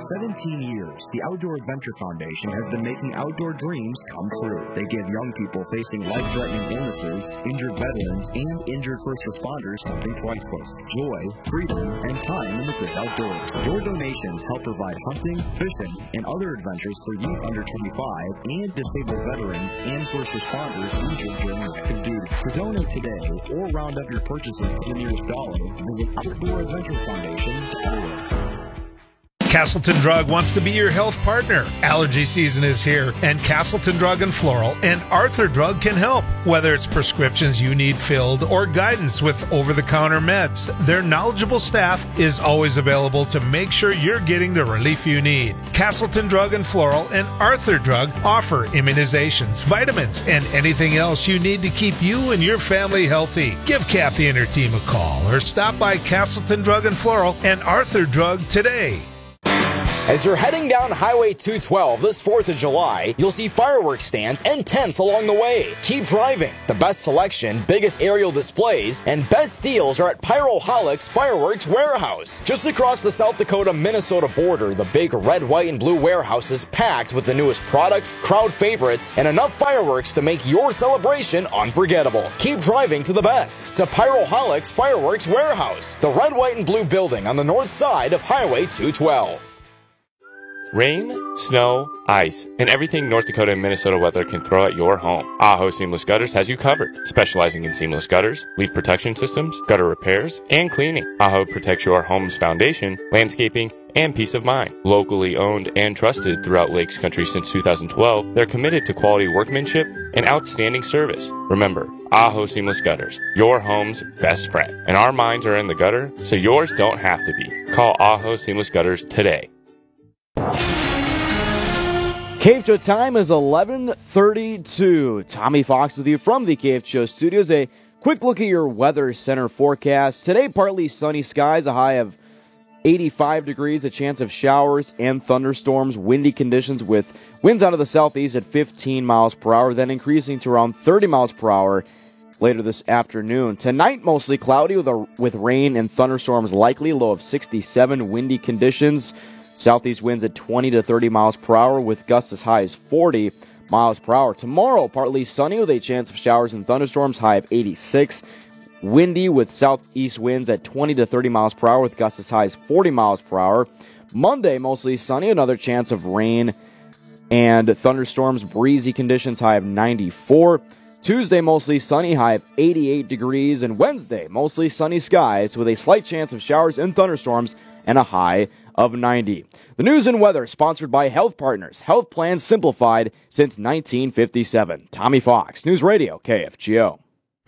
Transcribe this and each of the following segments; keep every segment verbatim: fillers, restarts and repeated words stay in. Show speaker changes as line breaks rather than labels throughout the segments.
seventeen years, the Outdoor Adventure Foundation has been making outdoor dreams come true. They give young people facing life-threatening illnesses, injured veterans, and injured first responders something priceless: joy, freedom, and time in the great outdoors. Your donations help provide hunting, fishing, and other adventures for youth under twenty-five and disabled veterans and first responders injured during active duty. To donate today or round up your purchases to the nearest dollar, visit outdoor adventure foundation dot org.
Castleton Drug wants to be your health partner. Allergy season is here, and Castleton Drug and Floral and Arthur Drug can help. Whether it's prescriptions you need filled or guidance with over-the-counter meds, their knowledgeable staff is always available to make sure you're getting the relief you need. Castleton Drug and Floral and Arthur Drug offer immunizations, vitamins, and anything else you need to keep you and your family healthy. Give Kathy and her team a call or stop by Castleton Drug and Floral and Arthur Drug today.
As you're heading down Highway two twelve this fourth of July, you'll see fireworks stands and tents along the way. Keep driving. The best selection, biggest aerial displays, and best deals are at Pyroholics Fireworks Warehouse. Just across the South Dakota-Minnesota border, the big red, white, and blue warehouse is packed with the newest products, crowd favorites, and enough fireworks to make your celebration unforgettable. Keep driving to the best. To Pyroholics Fireworks Warehouse, the red, white, and blue building on the north side of Highway two twelve.
Rain, snow, ice, and everything North Dakota and Minnesota weather can throw at your home. Aho Seamless Gutters has you covered, specializing in seamless gutters, leaf protection systems, gutter repairs, and cleaning. Aho protects your home's foundation, landscaping, and peace of mind. Locally owned and trusted throughout Lakes Country since two thousand twelve, they're committed to quality workmanship and outstanding service. Remember, Aho Seamless Gutters, your home's best friend. And our minds are in the gutter, so yours don't have to be. Call Aho Seamless Gutters today.
Cave Show time is eleven thirty-two. Tommy Fox with you from the Cave Show studios. A quick look at your Weather Center forecast. Today, partly sunny skies, a high of eighty-five degrees, a chance of showers and thunderstorms, windy conditions with winds out of the southeast at fifteen miles per hour, then increasing to around thirty miles per hour later this afternoon. Tonight, mostly cloudy with, a, with rain and thunderstorms likely, low of sixty-seven, windy conditions. Southeast winds at twenty to thirty miles per hour with gusts as high as forty miles per hour. Tomorrow, partly sunny with a chance of showers and thunderstorms, high of eighty-six. Windy with southeast winds at twenty to thirty miles per hour with gusts as high as forty miles per hour. Monday, mostly sunny, another chance of rain and thunderstorms, breezy conditions, high of ninety-four. Tuesday, mostly sunny, high of eighty-eight degrees. And Wednesday, mostly sunny skies with a slight chance of showers and thunderstorms and a high of ninety. The news and weather sponsored by Health Partners. Health plans simplified since nineteen fifty-seven. Tommy Fox, News Radio, K F G O.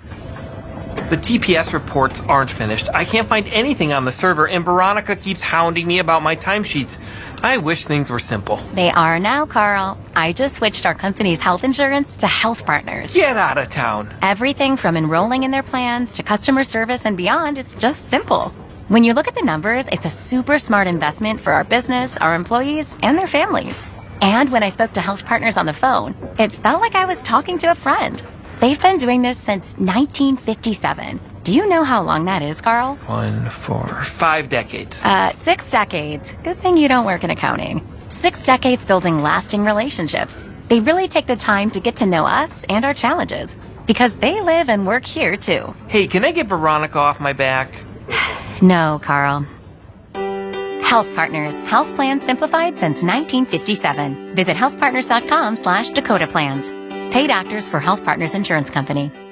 The T P S reports aren't finished. I can't find anything on the server, and Veronica keeps hounding me about my timesheets. I wish things were simple.
They are now, Carl. I just switched our company's health insurance to Health Partners.
Get out of town.
Everything from enrolling in their plans to customer service and beyond is just simple. When you look at the numbers, it's a super smart investment for our business, our employees, and their families. And when I spoke to Health Partners on the phone, it felt like I was talking to a friend. They've been doing this since nineteen fifty-seven. Do you know how long that is, Carl?
One, four, five decades.
Uh, six decades. Good thing you don't work in accounting. Six decades building lasting relationships. They really take the time to get to know us and our challenges, because they live and work here, too.
Hey, can I get Veronica off my back?
No, Carl. Health Partners. Health plans simplified since nineteen fifty-seven. Visit healthpartners.com slash Dakota Plans. Paid actors for Health Partners Insurance Company.